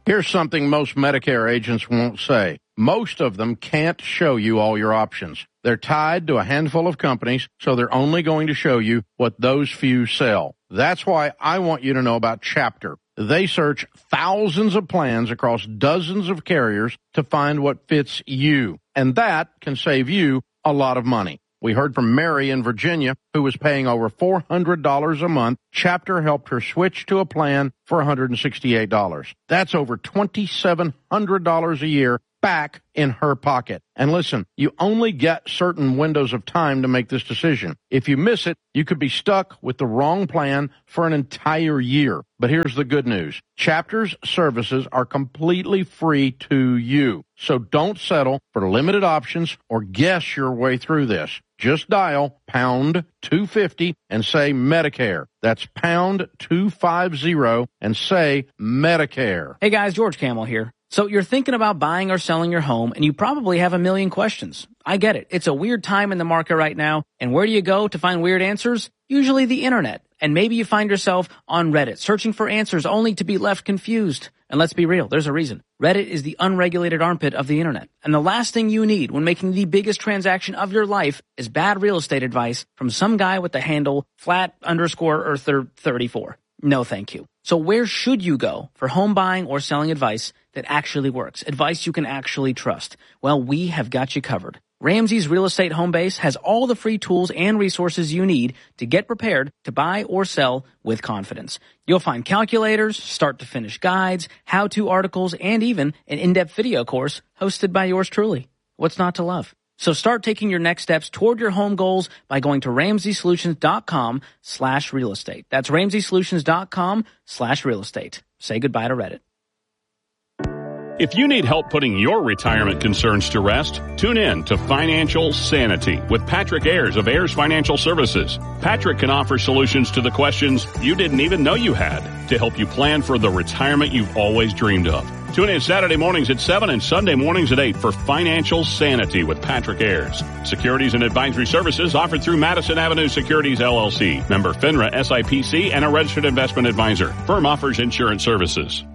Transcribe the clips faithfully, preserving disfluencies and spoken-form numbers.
Here's something most Medicare agents won't say. Most of them can't show you all your options. They're tied to a handful of companies, so they're only going to show you what those few sell. That's why I want you to know about Chapter. They search thousands of plans across dozens of carriers to find what fits you, and that can save you a lot of money. We heard from Mary in Virginia, who was paying over four hundred dollars a month. Chapter helped her switch to a plan for one hundred sixty-eight dollars. That's over two thousand seven hundred dollars a year back in her pocket. And listen, you only get certain windows of time to make this decision. If you miss it, you could be stuck with the wrong plan for an entire year. But here's the good news. Chapter's services are completely free to you. So don't settle for limited options or guess your way through this. Just dial pound two fifty and say Medicare. That's pound two fifty and say Medicare. Hey guys, George Camel here. So you're thinking about buying or selling your home, and you probably have a million questions. I get it. It's a weird time in the market right now, and where do you go to find weird answers? Usually the internet. And maybe you find yourself on Reddit, searching for answers only to be left confused. And let's be real, there's a reason. Reddit is the unregulated armpit of the internet. And the last thing you need when making the biggest transaction of your life is bad real estate advice from some guy with the handle flat underscore earther thirty-four. No, thank you. So where should you go for home buying or selling advice that actually works? Advice you can actually trust? Well, we have got you covered. Ramsey's Real Estate Home Base has all the free tools and resources you need to get prepared to buy or sell with confidence. You'll find calculators, start-to-finish guides, how-to articles, and even an in-depth video course hosted by yours truly. What's not to love? So start taking your next steps toward your home goals by going to ramseysolutions.com slash real estate. That's ramseysolutions.com slash real estate. Say goodbye to Reddit. If you need help putting your retirement concerns to rest, tune in to Financial Sanity with Patrick Ayers of Ayers Financial Services. Patrick can offer solutions to the questions you didn't even know you had to help you plan for the retirement you've always dreamed of. Tune in Saturday mornings at seven and Sunday mornings at eight for Financial Sanity with Patrick Ayers. Securities and advisory services offered through Madison Avenue Securities, L L C. Member FINRA S I P C and a registered investment advisor. Firm offers insurance services.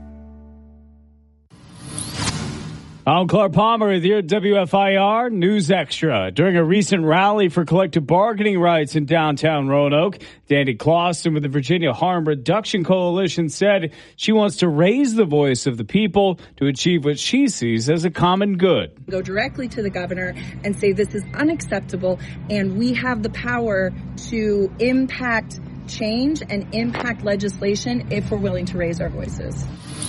I'm Clark Palmer with your W F I R News Extra. During a recent rally for collective bargaining rights in downtown Roanoke, Danny Clausen with the Virginia Harm Reduction Coalition said she wants to raise the voice of the people to achieve what she sees as a common good. Go directly to the governor and say this is unacceptable, and we have the power to impact change and impact legislation if we're willing to raise our voices.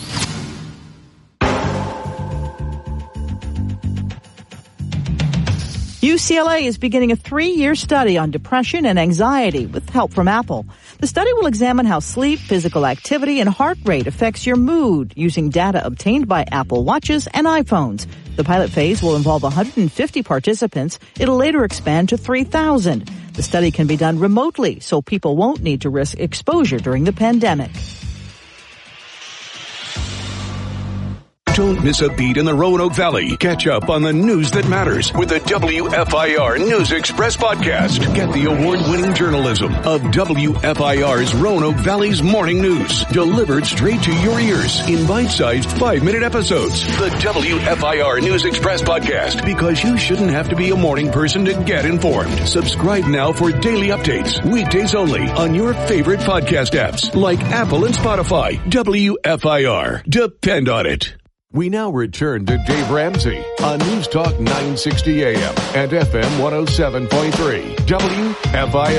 U C L A is beginning a three-year study on depression and anxiety with help from Apple. The study will examine how sleep, physical activity, and heart rate affects your mood using data obtained by Apple Watches and iPhones. The pilot phase will involve one hundred fifty participants. It'll later expand to three thousand. The study can be done remotely, so people won't need to risk exposure during the pandemic. Don't miss a beat in the Roanoke Valley. Catch up on the news that matters with the W F I R News Express podcast. Get the award-winning journalism of W F I R's Roanoke Valley's morning news, delivered straight to your ears in bite-sized five-minute episodes. The W F I R News Express podcast, because you shouldn't have to be a morning person to get informed. Subscribe now for daily updates, weekdays only, on your favorite podcast apps like Apple and Spotify. W F I R. Depend on it. We now return to Dave Ramsey on News Talk nine sixty A M and F M one oh seven point three W F I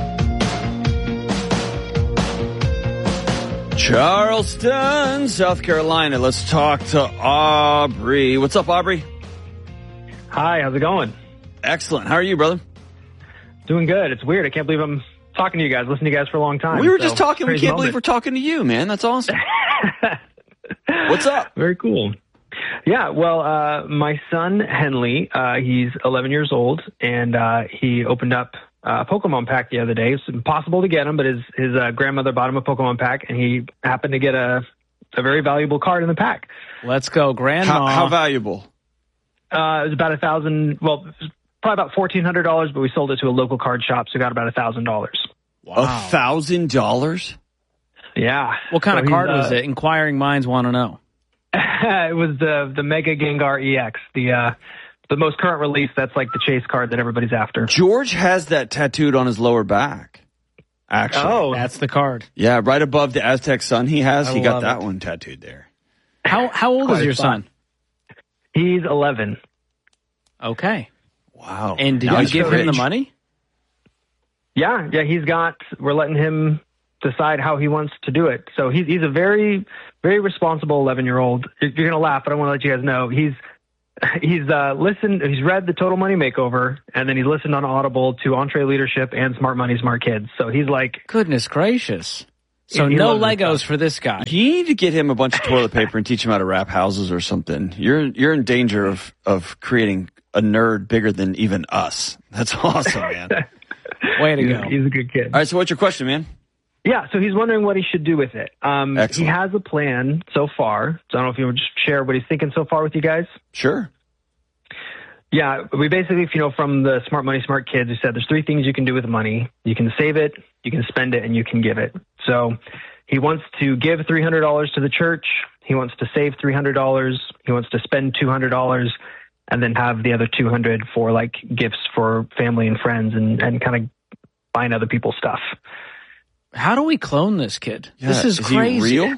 R. Charleston, South Carolina. Let's talk to Aubrey. What's up, Aubrey? Hi, how's it going? Excellent. How are you, brother? Doing good. It's weird. I can't believe I'm talking to you guys, listening to you guys for a long time. We were so, just talking. We can't moment. believe we're talking to you, man. That's awesome. What's up? Very cool. Yeah, well, uh, my son, Henley, uh, he's eleven years old, and uh, he opened up a Pokemon pack the other day. It's impossible to get him, but his, his uh, grandmother bought him a Pokemon pack, and he happened to get a, a very valuable card in the pack. Let's go, Grandma. How, how valuable? Uh, it was about a thousand, well, it was probably about fourteen hundred dollars, but we sold it to a local card shop, so got about a thousand dollars. Wow. A thousand dollars? Yeah. What kind so of card uh, was it? Inquiring minds want to know. it was the the Mega Gengar E X, the uh, the most current release. That's like the chase card that everybody's after. George has that tattooed on his lower back. Actually, oh, that's the card. Yeah, right above the Aztec sun he has. I he got love that it. one tattooed there. How how old is your son? He's eleven. Okay. Wow. And did Now you he's give him rich. the money? Yeah, yeah, he's got. We're letting him decide how he wants to do it. So he's he's a very very responsible eleven year old. You're gonna laugh, but I want to let you guys know he's he's uh, listened. He's read the Total Money Makeover, and then he's listened on Audible to Entree Leadership and Smart Money, Smart Kids. So he's like, goodness gracious. So he no loves this Legos stuff. for this guy. You need to get him a bunch of toilet paper and teach him how to wrap houses or something. You're you're in danger of of creating a nerd bigger than even us. That's awesome, man. Way to he's, go. he's a good kid. All right, so what's your question, man? Yeah, so he's wondering what he should do with it. Um, he has a plan so far. So I don't know if you would just share what he's thinking so far with you guys. Sure. Yeah, we basically, if you know, from the Smart Money, Smart Kids, we said there's three things you can do with money. You can save it, you can spend it, and you can give it. So he wants to give three hundred dollars to the church. He wants to save three hundred dollars. He wants to spend two hundred dollars and then have the other two hundred dollars for like gifts for family and friends and, and kind of buying other people's stuff. How do we clone this kid? Yeah, this is, is he crazy. real?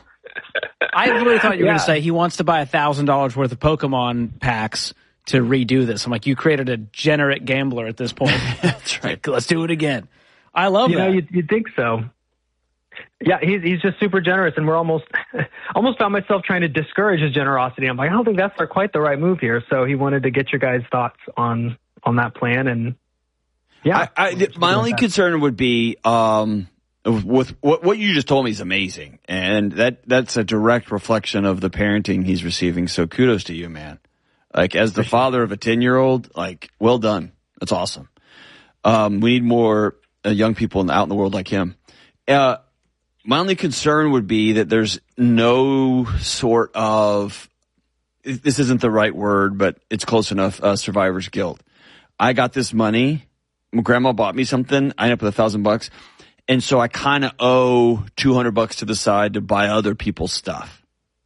I literally thought you were Yeah. going to say he wants to buy a thousand dollars worth of Pokemon packs to redo this. I'm like, you created a degenerate gambler at this point. That's right. Let's do it again. I love You that. know, you'd, you'd think so. Yeah, he's he's just super generous, and we're almost almost found myself trying to discourage his generosity. I'm like, I don't think that's quite the right move here. So he wanted to get your guys' thoughts on on that plan, and yeah, I, I, my only concern would be um, with what, what you just told me is amazing, and that that's a direct reflection of the parenting he's receiving. So kudos to you, man. Like as the father of a ten year old, like well done. That's awesome. Um, we need more uh, young people in, out in the world like him. Uh, my only concern would be that there's no sort of, this isn't the right word, but it's close enough, uh, survivor's guilt. I got this money. My grandma bought me something. I ended up with a thousand bucks. And so I kind of owe two hundred bucks to the side to buy other people's stuff.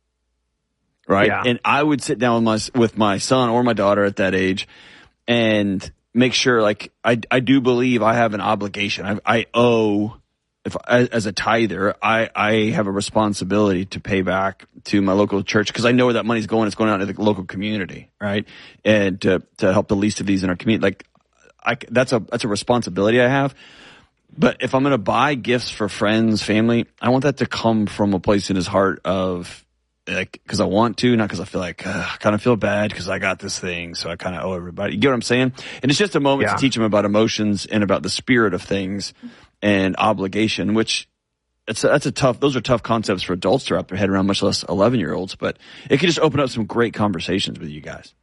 Right. Yeah. And I would sit down with my, with my son or my daughter at that age and make sure, like, I, I do believe I have an obligation. I, I owe, if as a tither, I, I have a responsibility to pay back to my local church because I know where that money's going. It's going out to the local community, right? And to, to help the least of these in our community. Like, I, that's a, that's a responsibility I have. But if I'm going to buy gifts for friends, family, I want that to come from a place in his heart of, like, because I want to, not because I feel like, uh, I kind of feel bad because I got this thing, so I kind of owe everybody. You get what I'm saying? And it's just a moment Yeah. to teach him about emotions and about the spirit of things and obligation, which it's a, that's a tough, those are tough concepts for adults to wrap their head around, much less eleven year olds, but it could just open up some great conversations with you guys.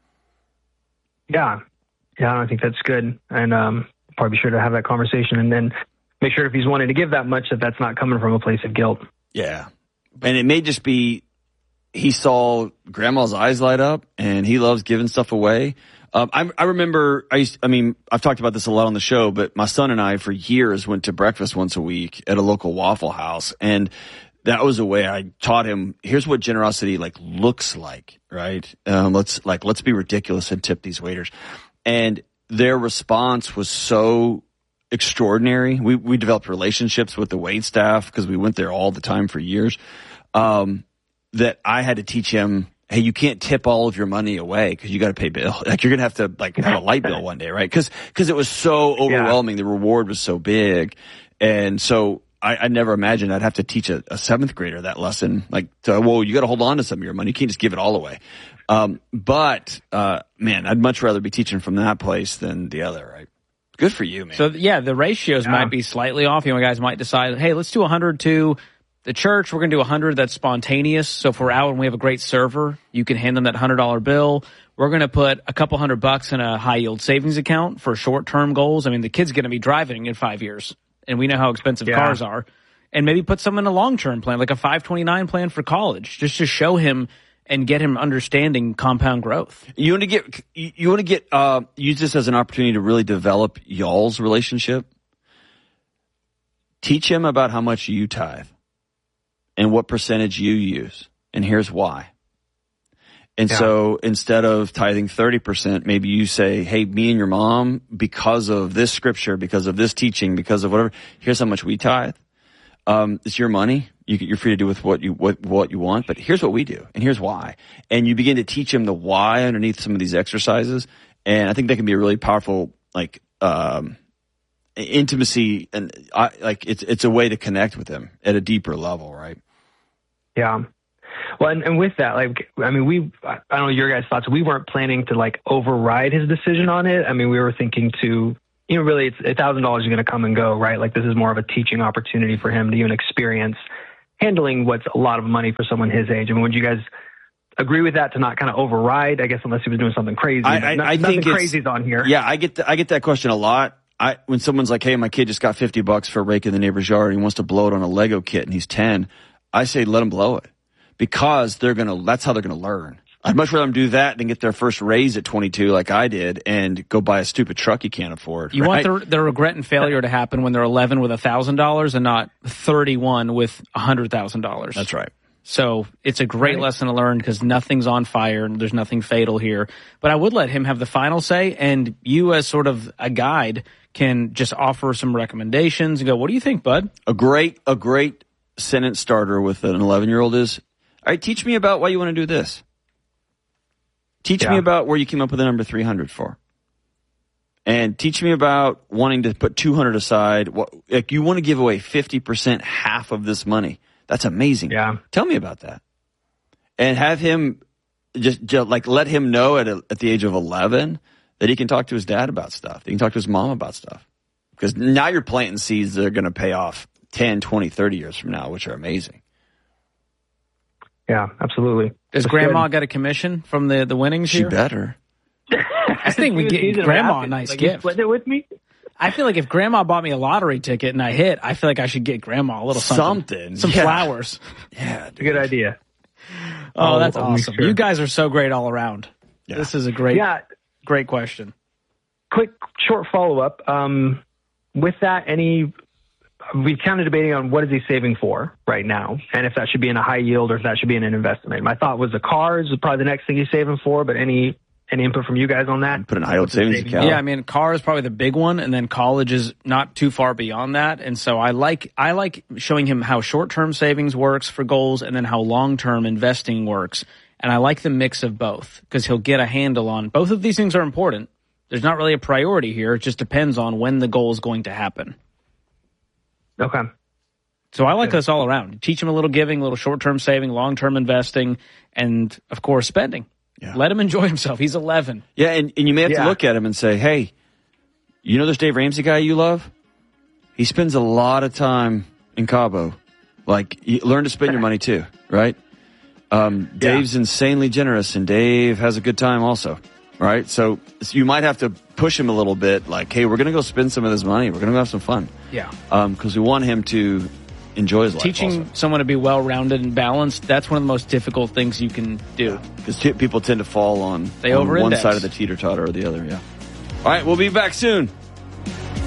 yeah, yeah. I think that's good, and um, probably be sure to have that conversation, and then make sure if he's wanting to give that much that that's not coming from a place of guilt. Yeah. And it may just be, he saw grandma's eyes light up and he loves giving stuff away. Um, I, I remember, I used, I mean, I've talked about this a lot on the show, but my son and I for years went to breakfast once a week at a local Waffle House. And that was a way I taught him, here's what generosity like looks like, right? Um, let's like, let's be ridiculous and tip these waiters. And their response was so extraordinary. We, we developed relationships with the wait staff because we went there all the time for years. Um, that I had to teach him, hey, you can't tip all of your money away because you got to pay bill. Like you're going to have to like have a light bill one day, right? Because because it was so overwhelming. Yeah. The reward was so big. And so I, I never imagined I'd have to teach a, a seventh grader that lesson. Like, to, well, you got to hold on to some of your money. You can't just give it all away. Um, but, uh, man, I'd much rather be teaching from that place than the other, right? Good for you, man. So, yeah, the ratios yeah. might be slightly off. You know, guys might decide, hey, let's do one hundred to the church. We're going to do one hundred that's spontaneous. So if we're out and we have a great server, you can hand them that one hundred dollar bill. We're going to put a couple hundred bucks in a high-yield savings account for short-term goals. I mean, the kid's going to be driving in five years, and we know how expensive yeah. cars are. And maybe put some in a long-term plan, like a five twenty-nine plan for college, just to show him and get him understanding compound growth. You want to get, you want to get, uh, use this as an opportunity to really develop y'all's relationship. Teach him about how much you tithe and what percentage you use. And here's why. And Yeah. so instead of tithing thirty percent, maybe you say, hey, me and your mom, because of this scripture, because of this teaching, because of whatever, here's how much we tithe. Um, it's your money. You, you're free to do with what you, what, what you want, but here's what we do. And here's why. And you begin to teach them the why underneath some of these exercises. And I think that can be a really powerful, like, um, intimacy. And I, like, it's, it's a way to connect with them at a deeper level, right? Yeah. Well, and, and with that, like, I mean, we, I don't know your guys' thoughts. We weren't planning to like override his decision on it. I mean, we were thinking to, you know, really it's a thousand dollars is going to come and go, right? Like this is more of a teaching opportunity for him to even experience handling what's a lot of money for someone his age. I mean, would you guys agree with that to not kind of override? I guess unless he was doing something crazy. I, I, no, I nothing think crazy's on here. Yeah, I get the, I get that question a lot. I, when someone's like, hey, my kid just got fifty bucks for a rake in the neighbor's yard and he wants to blow it on a Lego kit and he's ten, I say let him blow it because they're going to, that's how they're going to learn. I'd much rather them do that than get their first raise at twenty-two like I did and go buy a stupid truck you can't afford. You right? want the, the regret and failure to happen when they're eleven with one thousand dollars and not thirty-one with one hundred thousand dollars. That's right. So it's a great Right. lesson to learn because nothing's on fire and there's nothing fatal here. But I would let him have the final say, and you as sort of a guide can just offer some recommendations and go, what do you think, bud? A great, a great sentence starter with an eleven-year-old is, all right, teach me about why you want to do this. Teach Yeah. me about where you came up with the number three hundred for. And teach me about wanting to put two hundred aside. What, like you want to give away fifty percent, half of this money. That's amazing. Yeah. Tell me about that. And have him just, just like let him know at a, at the age of eleven that he can talk to his dad about stuff. He can talk to his mom about stuff. Because now you're planting seeds that are going to pay off ten, twenty, thirty years from now, which are amazing. Yeah, absolutely. Does That's Grandma good. get a commission from the, the winnings She here? better. I think we She was get teasing him Grandma a happy. nice Like, you gift. split it with me? I feel like if Grandma bought me a lottery ticket and I hit, I feel like I should get Grandma a little something. Something. Some Yeah. flowers. Yeah, Good idea. Oh, I'll- that's I'll make awesome. sure. You guys are so great all around. Yeah. This is a great, Yeah. great question. Quick, short follow-up. Um, with that, any we kind of debating on what is he saving for right now, and if that should be in a high yield or if that should be in an investment. My thought was the cars is probably the next thing he's saving for, but any any input from you guys on that? Put an high yield What's his savings savings account. Yeah, I mean, car is probably the big one, and then college is not too far beyond that. And so I like I like showing him how short-term savings works for goals, and then how long-term investing works. And I like the mix of both because he'll get a handle on both of these things are important. There's not really a priority here; it just depends on when the goal is going to happen. Okay. So I like this all around. Teach him a little giving, a little short-term saving, long-term investing, and of course spending. Yeah. Let him enjoy himself. He's eleven. Yeah, and, and you may have Yeah. to look at him and say, hey, you know this Dave Ramsey guy you love? He spends a lot of time in Cabo. Like, you learn to spend your money too, right? Um, Dave's insanely generous, and Dave has a good time also, right? So, so you might have to push him a little bit, like, hey, we're going to go spend some of this money. We're going to go have some fun. Yeah. Because we want him to enjoy his life Teaching also. someone to be well-rounded and balanced, that's one of the most difficult things you can do. Because t- people tend to fall on, They on one over-index. side of the teeter-totter or the other, yeah. All right, we'll be back soon.